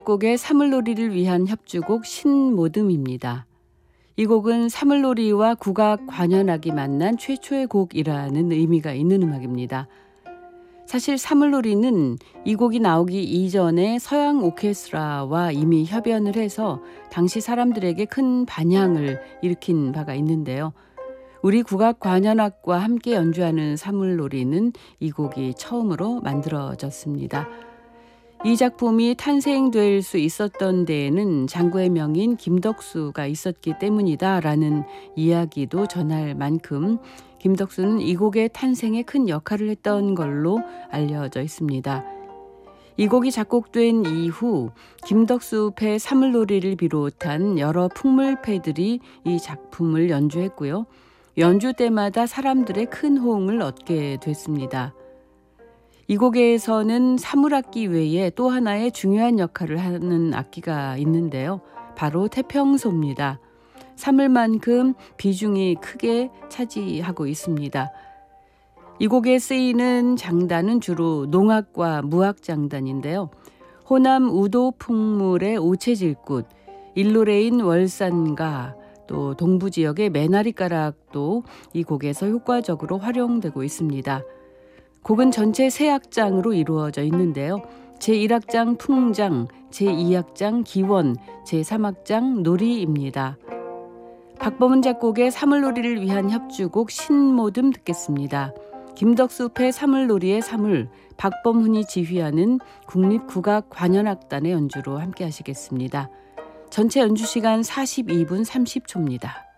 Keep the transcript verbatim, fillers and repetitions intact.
곡의 사물놀이를 위한 협주곡 신모듬입니다. 이 곡은 사물놀이와 국악 관현악이 만난 최초의 곡이라는 의미가 있는 음악입니다. 사실 사물놀이는 이 곡이 나오기 이전에 서양 오케스트라와 이미 협연을 해서 당시 사람들에게 큰 반향을 일으킨 바가 있는데요. 우리 국악 관현악과 함께 연주하는 사물놀이는 이 곡이 처음으로 만들어졌습니다. 이 작품이 탄생될 수 있었던 데에는 장구의 명인 김덕수가 있었기 때문이다라는 이야기도 전할 만큼 김덕수는 이 곡의 탄생에 큰 역할을 했던 걸로 알려져 있습니다. 이 곡이 작곡된 이후 김덕수패 사물놀이를 비롯한 여러 풍물패들이 이 작품을 연주했고요. 연주 때마다 사람들의 큰 호응을 얻게 됐습니다. 이 곡에서는 사물악기 외에 또 하나의 중요한 역할을 하는 악기가 있는데요. 바로 태평소입니다. 사물만큼 비중이 크게 차지하고 있습니다. 이 곡에 쓰이는 장단은 주로 농악과 무악장단인데요. 호남 우도 풍물의 오체질굿, 일로레인 월산가, 또 동부 지역의 매나리가락도 이 곡에서 효과적으로 활용되고 있습니다. 곡은 전체 세 악장으로 이루어져 있는데요. 제일 악장 풍장, 제이 악장 기원, 제삼 악장 놀이입니다. 박범은 작곡의 사물놀이를 위한 협주곡 신모듬 듣겠습니다. 김덕수패 사물놀이의 사물, 박범훈이 지휘하는 국립국악관현악단의 연주로 함께 하시겠습니다. 전체 연주 시간 사십이 분 삼십 초입니다.